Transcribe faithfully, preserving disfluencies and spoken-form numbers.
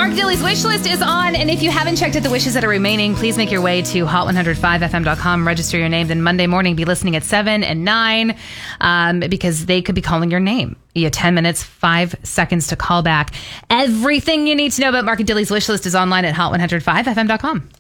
Mark Dilly's wish list is on, and if you haven't checked out the wishes that are remaining, please make your way to hot one oh five f m dot com, register your name, then Monday morning be listening at seven and nine, um, because they could be calling your name. You have ten minutes, five seconds to call back. Everything you need to know about Mark and Dilly's wish list is online at hot one oh five f m dot com.